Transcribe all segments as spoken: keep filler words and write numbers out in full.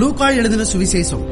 லூக்கா எழுதின சுவிசேஷம்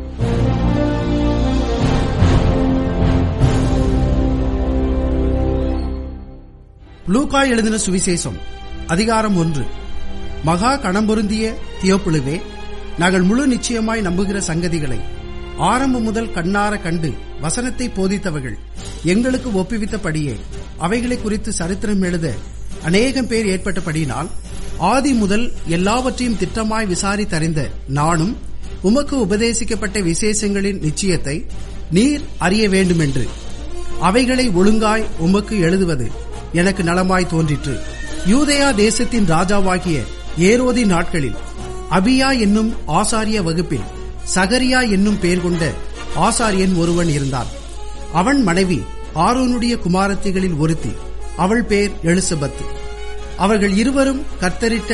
லூக்கா எழுதின சுவிசேஷம் அதிகாரம் ஒன்று. மகா கணம்பொருந்திய தியோப்பிலுவே, நாங்கள் முழு நிச்சயமாய் நம்புகிற சங்கதிகளை ஆரம்பம் முதல் கண்ணார கண்டு வசனத்தை போதித்தவர்கள் எங்களுக்கு ஒப்புவித்தபடியே அவைகளை குறித்து சரித்திரம் எழுத அநேகம் பேர் ஏற்பட்டபடியினால் ஆதி முதல் எல்லாவற்றையும் திட்டமாய் விசாரித்தறிந்த நானும் உமக்கு உபதேசிக்கப்பட்ட விசேஷங்களின் நிச்சயத்தை நீர் அறிய வேண்டுமென்று அவைகளை ஒழுங்காய் உமக்கு எழுதுவது எனக்கு நலமாய் தோன்றிற்று. யூதேயா தேசத்தின் ராஜாவாகிய ஏரோதி நாட்களில் அபியா என்னும் ஆசாரிய வகுப்பில் சகரியா என்னும் பெயர் கொண்ட ஆசாரியன் ஒருவன் இருந்தான். அவன் மனைவி ஆரோனுடைய குமாரத்திகளில் ஒருத்தி, அவள் பேர் எலிசபெத்து. அவர்கள் இருவரும் கர்த்தரிட்ட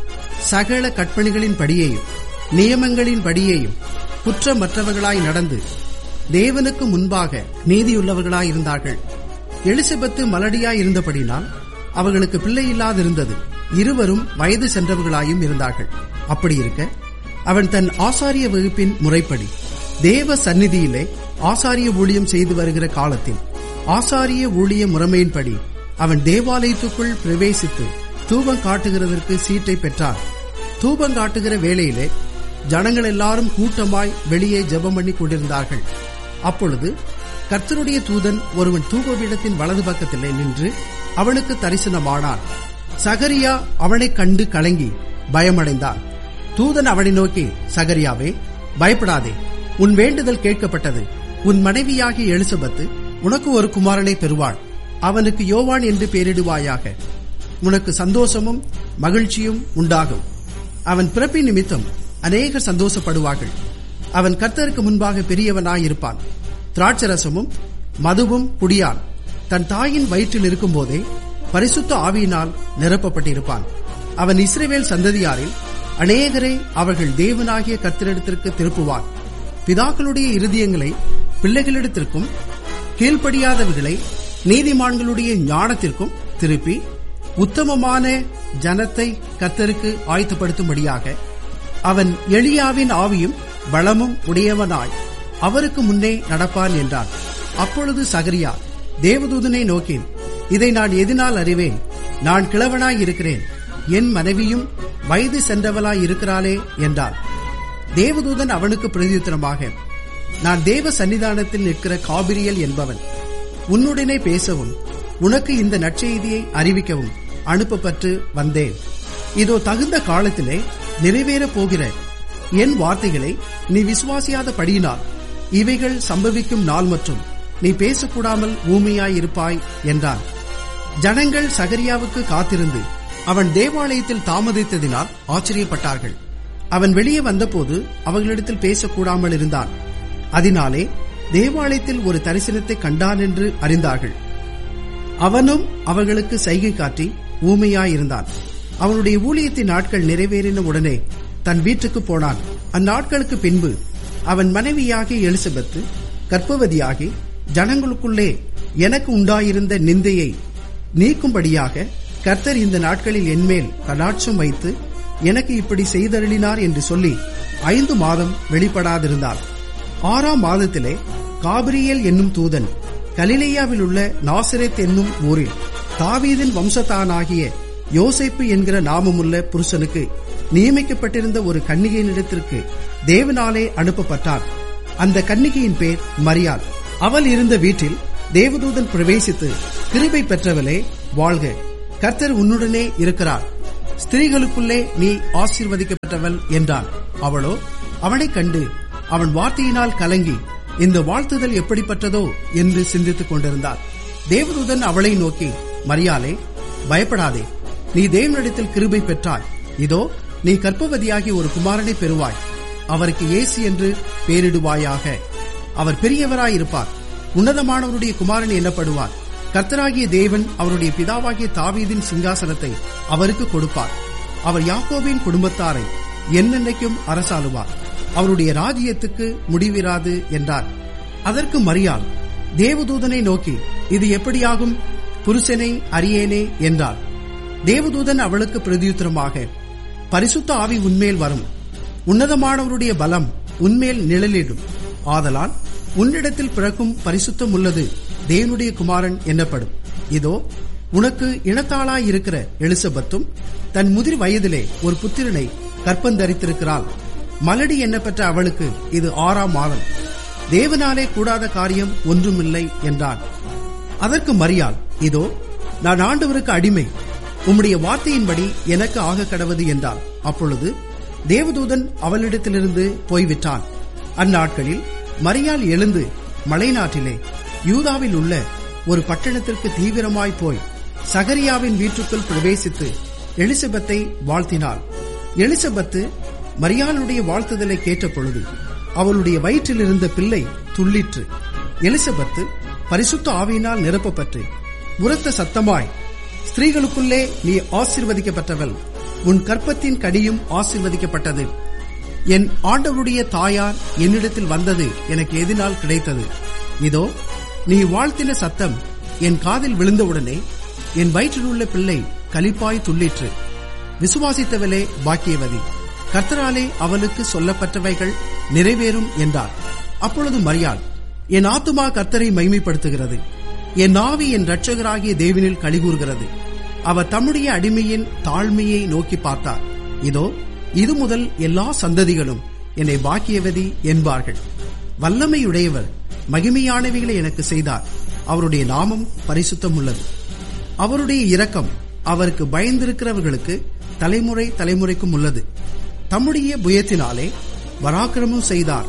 சகல கற்பனைகளின் படியேயும் நியமங்களின் படியேயும் குற்றமற்றவர்களாய் நடந்து தேவனுக்கு முன்பாக நீதியுள்ளவர்களாயிருந்தார்கள். எலிசபெத்து மலடியாய் இருந்தபடினால் அவர்களுக்கு பிள்ளை இல்லாதிருந்தது. இருவரும் வயது சென்றவர்களாயும் இருந்தார்கள். அப்படி இருக்க அவன் தன் ஆசாரிய வகுப்பின் முறைப்படி தேவ சந்நிதியிலே ஆசாரிய ஊழியம் செய்து வருகிற காலத்தில் ஆசாரிய ஊழிய முறைமையின்படி அவன் தேவாலயத்துக்குள் பிரவேசித்து தூபம் காட்டுகிறதற்கு சீட்டை பெற்றார். தூபம் காட்டுகிற வேளையிலே ஜனங்கள் எல்லாரும் கூட்டமாய் வெளியே ஜெபம் பண்ணி கொண்டிருந்தார்கள். அப்பொழுது கர்த்தருடைய தூதன் ஒருவன் தூபபீடத்தின் வலது பக்கத்திலே நின்று அவனுக்கு தரிசனமானான். சகரியா அவனைக் கண்டு கலங்கி பயமடைந்தான். தூதன் அவனை நோக்கி, சகரியாவே, பயப்படாதே, உன் வேண்டுதல் கேட்கப்பட்டது. உன் மனைவியாகிய எலிசபெத்து உனக்கு ஒரு குமாரனை பெறுவாள். அவனுக்கு யோவான் என்று பெயரிடுவாயாக. உனக்கு சந்தோஷமும் மகிழ்ச்சியும் உண்டாகும். அவன் பிறப்பின் நிமித்தம் அநேகர் சந்தோஷப்படுவார்கள். அவன் கர்த்தருக்கு முன்பாக பெரியவனாயிருப்பான். திராட்சரசமும் மதுவும் குடியான். தன் தாயின் வயிற்றில் இருக்கும் போதே பரிசுத்த ஆவியினால் நிரப்பப்பட்டிருப்பான். அவன் இஸ்ரவேல் சந்ததியாரில் அநேகரை அவர்கள் தேவனாகிய கர்த்தரிடத்திற்கு திருப்புவான். பிதாக்களுடைய இருதயங்களை பிள்ளைகளிடத்திற்கும் கீழ்ப்படியாதவர்களை நீதிமான்களுடைய ஞானத்திற்கும் திருப்பி உத்தமமான ஜனத்தை கர்த்தருக்கு ஆயத்தப்படுத்தும்படியாக அவன் எலியாவின் ஆவியும் பலமும் உடையவனாய் அவருக்கு முன்னே நடப்பான் என்றான். அப்பொழுது சகரியா தேவதூதனை நோக்கி, இதை நான் எதனால் அறிவேன்? நான் கிழவனாய் இருக்கிறேன், என் மனைவியும் வயது சென்றவளாய் இருக்கிறாளே என்றான். தேவதூதன் அவனுக்கு பிரதியுத்தரமாக, நான் தேவ சன்னிதானத்தில் நிற்கிற காபிரியல் என்பவன். உன்னுடனே பேசவும் உனக்கு இந்த நற்செய்தியை அறிவிக்கவும் அனுப்பப்பட்டு வந்தேன். இதோ தகுந்த காலத்திலே நிறைவேறப் போகிற என் வார்த்தைகளை நீ விசுவாசியாதபடியினால் இவைகள் சம்பவிக்கும் நாள் மற்றும் நீ பேசக்கூடாமல் ஊமையாயிருப்பாய் என்றான். ஜனங்கள் சகரியாவுக்கு காத்திருந்து அவன் தேவாலயத்தில் தாமதித்ததினால் ஆச்சரியப்பட்டார்கள். அவன் வெளியே வந்தபோது அவர்களிடத்தில் பேசக்கூடாமல் இருந்தான். அதனாலே தேவாலயத்தில் ஒரு தரிசனத்தை கண்டான் என்று அறிந்தார்கள். அவனும் அவர்களுக்கு சைகை காட்டி ஊமையாயிருந்தான். அவனுடைய ஊழியத்தின் நாட்கள் நிறைவேறின உடனே தன் வீட்டுக்கு போனான். அந்நாட்களுக்கு பின்பு அவன் மனைவியாகிய எலிசபெத்து கர்ப்பவதியாகி ஜனங்களுக்குள்ளே எனக்கு உண்டாயிருந்த நிந்தையை நீக்கும்படியாக கர்த்தர் இந்த நாட்களில் என்மேல் கடாட்சம் வைத்து எனக்கு இப்படி செய்தருளினார் என்று சொல்லி ஐந்து மாதம் வெளிப்படாதிருந்தார். ஆறாம் மாதத்திலே காபிரியேல் என்னும் தூதன் கலிலேயாவில் உள்ள நாசரேத் என்னும் ஊரில் தாவீதின் வம்சத்தானாகிய யோசேப்பு என்கிற நாமமுள்ள புருஷனுக்கு நியமிக்கப்பட்டிருந்த ஒரு கன்னிகையினிடத்திற்கு தேவனாலே அனுப்பப்பட்டார். அந்த கன்னிகையின் பேர் மரியாள். அவள் இருந்த வீட்டில் தேவதூதன் பிரவேசித்து, கிருபை பெற்றவளே வாழ்க, கர்த்தர் உன்னுடனே இருக்கிறார், ஸ்திரீகளுக்குள்ளே நீ ஆசீர்வதிக்கப்பட்டவள் என்றான். அவளோ அவனைக் கண்டு அவன் வார்த்தையினால் கலங்கி இந்த வாழ்த்துதல் எப்படிப்பட்டதோ என்று சிந்தித்துக் கொண்டிருந்தார். தேவதூதன் அவளை நோக்கி, மரியாளே, பயப்படாதே, நீ தேவனிடத்தில் கிருபை பெற்றாய். இதோ நீ கர்ப்பவதியாகி ஒரு குமாரனை பெறுவாய். அவருக்கு இயேசு என்று பெயரிடுவாயாக. அவர் பெரியவராயிருப்பார், உன்னதமானவருடைய குமாரன் எனப்படுவார். கர்த்தராகிய தேவன் அவருடைய பிதாவாகிய தாவீதின் சிங்காசனத்தை அவருக்கு கொடுப்பார். அவர் யாக்கோபின் குடும்பத்தாரை என்னென்னைக்கும் அரசாளுவார். அவருடைய ராஜ்யத்துக்கு முடிவிராது என்றார். அதற்கு மரியாள் தேவதூதனை நோக்கி, இது எப்படியாகும்? புருஷனை அறியேனே என்றார். தேவதூதன் அவளுக்கு பிரதியுத்தரமாக, பரிசுத்த ஆவி உன்மேல் வரும், உன்னதமானவருடைய பலம் உன்மேல் நிழலிடும். ஆதலால் உன்னிடத்தில் பிறக்கும் பரிசுத்தம் உள்ளது தேவனுடைய குமாரன் என்னப்படும். இதோ உனக்கு இனத்தாளாயிருக்கிற எலிசபெத்தும் தன் முதிர் வயதிலே ஒரு புத்திரனை கற்பந்தரித்திருக்கிறாள். மலடி எண்ணப்பெற்ற அவளுக்கு இது ஆறாம் மாதம். தேவனாலே கூடாத காரியம் ஒன்றுமில்லை என்றான். அதற்கு மரியாள், இதோ நான் ஆண்டவருக்கு அடிமை, உம்முடைய வார்த்தையின்படி எனக்கு ஆக கடவது என்றாள். அப்பொழுது தேவதூதன் அவளிடத்திலிருந்து போய்விட்டான். அந்நாட்களில் மரியாள் எழுந்து மலைநாட்டிலே யூதாவில் உள்ள ஒரு பட்டணத்திற்கு தீவிரமாய் போய் சகரியாவின் வீட்டுக்குள் பிரவேசித்து எலிசபெத்தை வாழ்த்தினாள். எலிசபெத்து மரியாளுடைய வாழ்த்துதலை கேட்ட பொழுது அவளுடைய வயிற்றில் இருந்த பிள்ளை துள்ளிற்று. எலிசபெத்து பரிசுத்த ஆவியினால் நிரப்பப்பட்டு உரத்த சத்தமாய், ஸ்திரீகளுக்குள்ளே நீ ஆசீர்வதிக்கப்பட்டவள், உன் கற்பத்தின் கடியும் ஆசீர்வதிக்கப்பட்டது. என் ஆண்டவருடைய தாயார் என்னிடத்தில் வந்தது எனக்கு எதினால் கிடைத்தது. இதோ நீ வாழ்த்தின சத்தம் என் காதில் விழுந்தவுடனே என் வயிற்றில் உள்ள பிள்ளை களிப்பாய் துள்ளிற்று. விசுவாசித்தவளே பாக்கியவதி, கர்த்தராலே அவளுக்கு சொல்லப்பட்டவைகள் நிறைவேறும் என்றார். அப்பொழுது மரியாள், என் ஆத்துமா கர்த்தரை மகிமைப்படுத்துகிறது, என் ஆவி என் இரட்சகராகிய தேவனில் களிகூறுகிறது. அவர் தம்முடைய அடிமையின் தாழ்மையை நோக்கி பார்த்தார். இதோ இது முதல் எல்லா சந்ததிகளும் என்னை பாக்கியவதி என்பார்கள். வல்லமையுடையவர் மகிமையானவைகளை எனக்கு செய்தார். அவருடைய நாமம் பரிசுத்தம் உள்ளது. அவருடைய இரக்கம் அவருக்கு பயந்திருக்கிறவர்களுக்கு தலைமுறை தலைமுறைக்கும் உள்ளது. தம்முடைய புயத்தினாலே பராக்கிரமம் செய்தார்.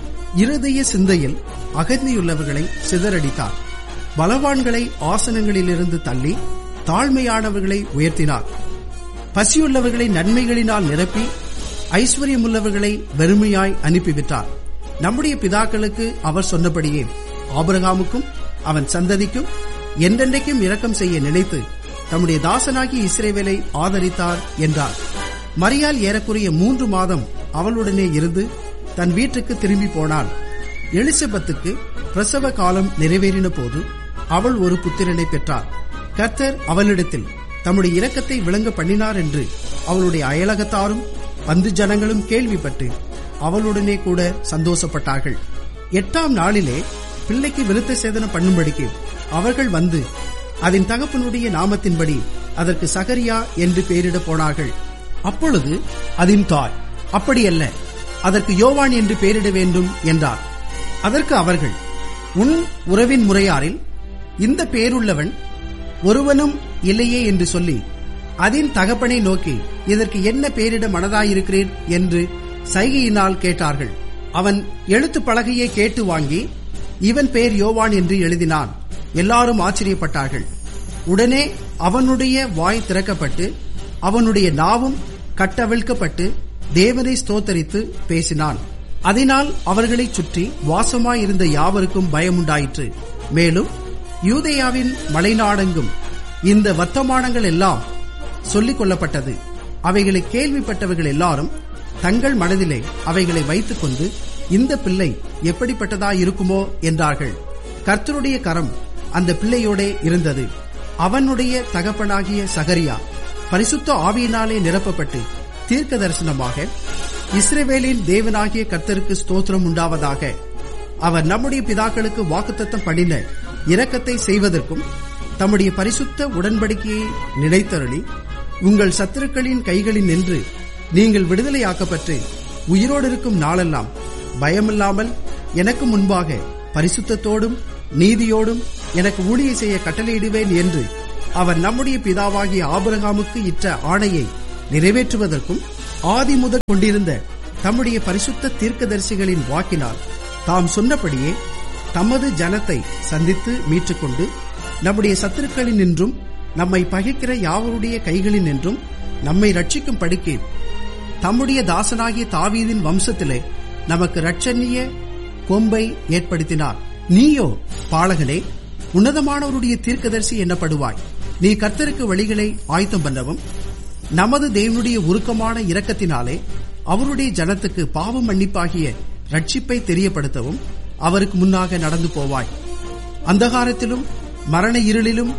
இருதய சிந்தையில் அகந்தையுள்ளவர்களை சிதறடித்தார். பலவான்களை ஆசனங்களிலிருந்து தள்ளி தாழ்மையானவர்களை உயர்த்தினார். பசியுள்ளவர்களை நன்மைகளினால் நிரப்பி ஐஸ்வர்யமுள்ளவர்களை வெறுமையாய் அனுப்பிவிட்டார். நம்முடைய பிதாக்களுக்கு அவர் சொன்னபடியே ஆபிரகாமுக்கும் அவன் சந்ததிக்கும் என்றென்றைக்கும் இரக்கம் செய்ய நினைத்து தம்முடைய தாசனாகிய இஸ்ரவேலை ஆதரித்தார் என்றார். மரியாள் ஏறக்குறைய மூன்று மாதம் அவளுடனே இருந்து தன் வீட்டுக்கு திரும்பி போனாள். எலிசபெத்துக்கு பிரசவ காலம் நிறைவேறின போது அவள் ஒரு புத்திரனை பெற்றார். கர்த்தர் அவளிடத்தில் தம்முடைய இரக்கத்தை விளங்க பண்ணினார் என்று அவளுடைய அயலகத்தாரும் பந்து ஜனங்களும் கேள்விப்பட்டு அவளுடனே கூட சந்தோஷப்பட்டார்கள். எட்டாம் நாளிலே பிள்ளைக்கு விருத்த சேதனம் பண்ணும்படிக்கு அவர்கள் வந்து அதன் தகப்பனுடைய நாமத்தின்படி அதற்கு சகரியா என்று பெயரிட போனார்கள். அப்பொழுது அதன் தாய், அப்படியல்ல, அதற்கு யோவான் என்று பெயரிட வேண்டும் என்றார். அதற்கு அவர்கள், உன் உறவின் முறையாரில் இந்த பெயருள்ளவன் ஒருவனும் இல்லையே என்று சொல்லி அதன் தகப்பனை நோக்கி, இதற்கு என்ன பெயரிட மனதாயிருக்கிறேன் என்று சைகையினால் கேட்டார்கள். அவன் எழுத்து பலகையை கேட்டு வாங்கி இவன் பெயர் யோவான் என்று எழுதினான். எல்லாரும் ஆச்சரியப்பட்டார்கள். உடனே அவனுடைய வாய் திறக்கப்பட்டு அவனுடைய நாவும் கட்டவிழ்க்கப்பட்டு தேவனை ஸ்தோத்தரித்து பேசினான். அதனால் அவர்களை சுற்றி வாசமாயிருந்த யாவருக்கும் பயமுண்டாயிற்று. மேலும் யூதேயாவின் மலைநாடெங்கும் இந்த வர்த்தமானங்கள் எல்லாம் சொல்லிக் கொள்ளப்பட்டது. அவைகளை கேள்விப்பட்டவர்கள் எல்லாரும் தங்கள் மனதிலே அவைகளை வைத்துக் கொண்டு, இந்த பிள்ளை எப்படிப்பட்டதாயிருக்குமோ என்றார்கள். கர்த்தருடைய கரம் அந்த பிள்ளையோடே இருந்தது. அவனுடைய தகப்பனாகிய சகரியா பரிசுத்த ஆவியினாலே நிரப்பப்பட்டு தீர்க்க தரிசனமாக, இஸ்ரவேலின் தேவனாகிய கர்த்தருக்கு ஸ்தோத்திரம் உண்டாவதாக, அவர் நம்முடைய பிதாக்களுக்கு வாக்குத்தத்தம் பண்ணின இரக்கத்தை செய்வதற்கும் தம்முடைய பரிசுத்த உடன்படிக்கையை நினைத்தருளி உங்கள் சத்துருக்களின் கைகளில் நின்று நீங்கள் விடுதலையாக்கப்பட்டு உயிரோடு இருக்கும் நாளெல்லாம் பயமில்லாமல் எனக்கு முன்பாக பரிசுத்தத்தோடும் நீதியோடும் எனக்கு ஊழியை செய்ய கட்டளையிடுவேன் என்று அவர் நம்முடைய பிதாவாகிய ஆபிரகாமுக்கு இட்ட ஆணையை நிறைவேற்றுவதற்கும் ஆதி முதல் கொண்டிருந்த தம்முடைய பரிசுத்த தீர்க்கதரிசிகளின் வாக்கினால் தாம் சொன்னபடியே தமது ஜனத்தை சந்தித்து மீட்டுக்கொண்டு நம்முடைய சத்துருக்களின் நின்றும் நம்மை பகைக்கிற யாவருடைய கைகளில் நின்றும் நம்மை ரட்சிக்கும் படிக்க தம்முடைய தாசனாகிய தாவீதின் வம்சத்திலே நமக்கு இரட்சணிய கொம்பை ஏற்படுத்தினார். நீயோ பாலகனே, உன்னதமானவருடைய தீர்க்கதரிசி என்னப்படுவாய். நீ கர்த்தருக்கு வழிகளை ஆயத்தம் பண்ணவும், நமது தேவனுடைய உருக்கமான இரக்கத்தினாலே அவருடைய ஜனத்துக்கு பாவம் மன்னிப்பாகிய ரட்சிப்பை தெரியப்படுத்தவும் அவருக்கு முன்னாக நடந்து போவாய். அந்தகாரத்திலும் மரண இருளிலும்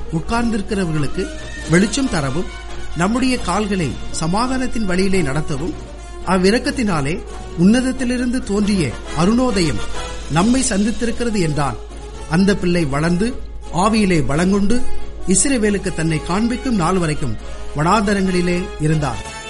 உட்கார்ந்திருக்கிறவர்களுக்கு வெளிச்சம் தரவும், நம்முடைய கால்களை சமாதானத்தின் வழியிலே நடத்தவும் அவ்விரக்கத்தினாலே உன்னதத்திலிருந்து தோன்றிய அருணோதயம் நம்மை சந்தித்திருக்கிறது என்றால், அந்த பிள்ளை வளர்ந்து ஆவியிலே பலங்கொண்டு இஸ்ரவேலுக்கு தன்னை காண்பிக்கும் நாள் வரைக்கும் வனாந்தரங்களிலே இருந்தார்.